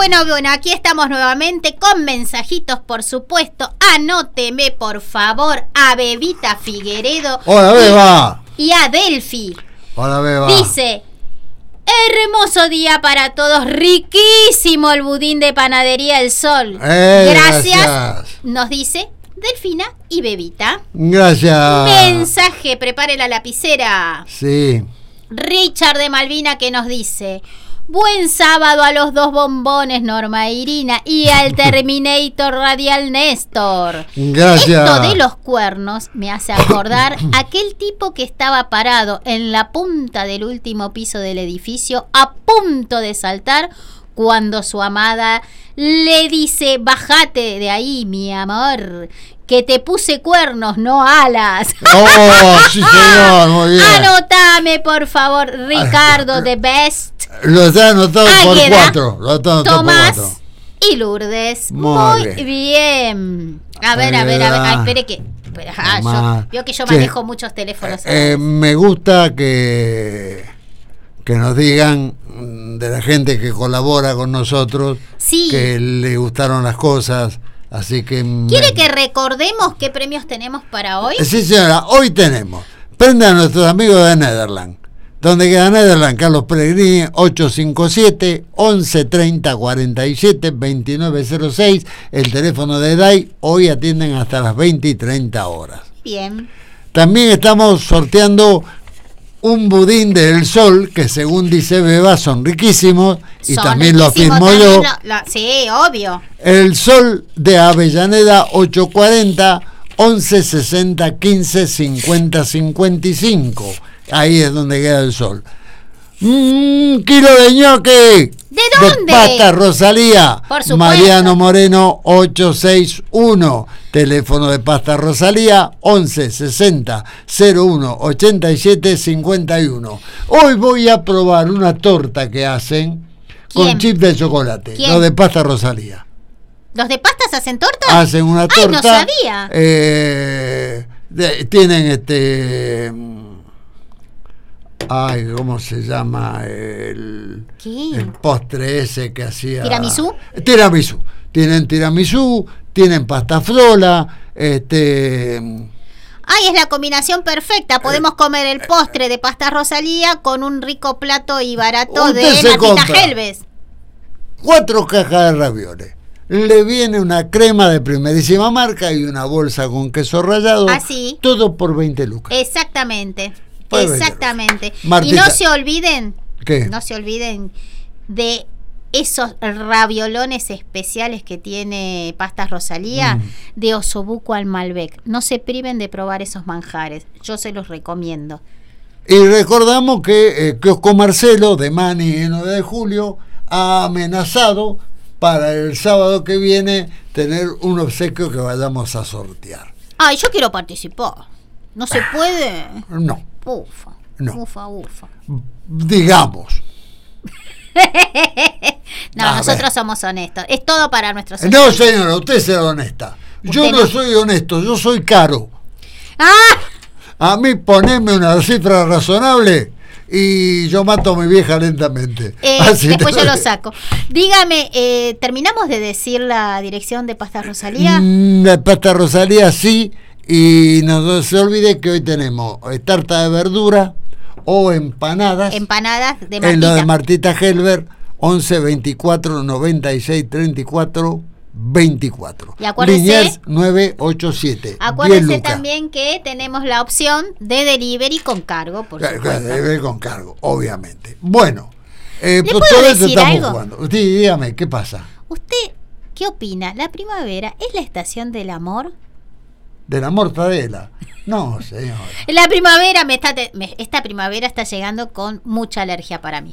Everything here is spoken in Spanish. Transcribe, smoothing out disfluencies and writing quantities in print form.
Bueno, aquí estamos nuevamente con mensajitos, por supuesto. Anóteme, por favor, a Bebita Figueredo. Hola, Beba. Y a Delphi. Hola, Beba. Dice: hermoso día para todos, riquísimo el budín de Panadería El Sol. Gracias, nos dice Delfina y Bebita. Gracias. Mensaje, prepare la lapicera. Sí. Richard de Malvina, que nos dice: buen sábado a los dos bombones, Norma Irina, y al Terminator Radial Néstor. Gracias. Esto de los cuernos me hace acordar aquel tipo que estaba parado en la punta del último piso del edificio, a punto de saltar, cuando su amada le dice: bájate de ahí, mi amor, que te puse cuernos, no alas. Oh, sí, señor, muy bien. Anotame, por favor, Ricardo de Best. Lo está anotado Águeda, por 4. Tomás y Lourdes. Muy bien. A ver. Ay, espere que. Veo que yo manejo muchos teléfonos. Me gusta que nos digan de la gente que colabora con nosotros, sí, que le gustaron las cosas. Así que ¿quiere que recordemos qué premios tenemos para hoy? Sí, señora, hoy tenemos prenda a nuestros amigos de Nederland. ¿Dónde queda Nederland? Carlos Pellegrini, 857-1130-47-2906, el teléfono de DAI. Hoy atienden hasta las 20 y 30 horas. Bien. También estamos sorteando un budín del Sol, que según dice Beba son riquísimos, y también lo afirmo yo. Sí, obvio. El Sol de Avellaneda, 840 1160 15 50 55. Ahí es donde queda el Sol. Kilo de ñoque. ¿De dónde? De pasta Rosalía. Por supuesto. Mariano Moreno, 861. Teléfono de pasta Rosalía, 11 60 01 87 51. Hoy voy a probar una torta que hacen con chip de chocolate. ¿Quién? Lo de pasta Rosalía. ¿Los de pastas hacen torta? Hacen una torta. Ay, no sabía. Tienen ay, ¿cómo se llama? El postre ese que hacía. ¿Tiramisú? Tiramisú. Tienen tiramisú, tienen pasta frola, Ay, es la combinación perfecta. Podemos comer el postre de pasta Rosalía con un rico plato y barato de Natita Helves. 4 cajas de ravioles. Le viene una crema de primerísima marca y una bolsa con queso rallado. Así. Todo por 20 lucas. Exactamente. Pues Exactamente. Martita, y no se olviden. ¿Qué? No se olviden de esos raviolones especiales que tiene Pastas Rosalía, de osobuco al Malbec. No se priven de probar esos manjares. Yo se los recomiendo. Y recordamos que Kiosco Marcelo de Mani y 9 de julio ha amenazado para el sábado que viene tener un obsequio que vayamos a sortear. Ay, yo quiero participar. ¿No se puede? No. Ufa. No. Ufa. Digamos. No, nosotros somos honestos. Es todo para nuestros No, oyentes. señora, usted sea honesta. Yo no soy honesto, yo soy caro. ¡Ah! A mí poneme una cifra razonable y yo mato a mi vieja lentamente. Después yo lo saco. Dígame, ¿terminamos de decir la dirección de Pasta Rosalía? De Pasta Rosalía sí, y no se olvide que hoy tenemos tarta de verdura o empanadas. Empanadas de Martita. En lo de Martita Helber, 11 24 96 34 24. Y acuérdese, Liniers 987. Acuérdense también que tenemos la opción de delivery con cargo, por supuesto. Delivery con cargo, obviamente. Bueno, ¿le pues puedo todo eso decir estamos algo? jugando. Sí, dígame, ¿qué pasa? ¿Usted qué opina? ¿La primavera es la estación del amor? ¿De la mortadela? No, señor. La primavera esta primavera está llegando con mucha alergia para mí.